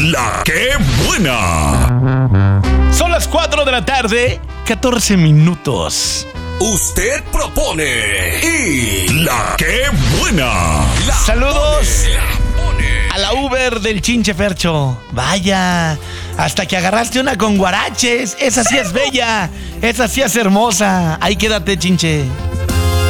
La que buena. Son las 4 de la tarde, 14 minutos. Usted propone y la que buena. Saludos a la Uber del Chinche Fercho. Vaya, hasta que agarraste una con guaraches. Esa sí es bella, esa sí es hermosa. Ahí quédate, Chinche.